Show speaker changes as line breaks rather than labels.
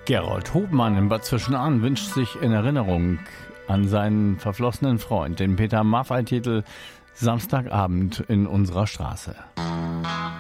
Gerold Hopmann in Bad Zwischenahn wünscht sich in Erinnerung an seinen verflossenen Freund, den Peter Maffay-Titel Samstagabend in unserer Straße.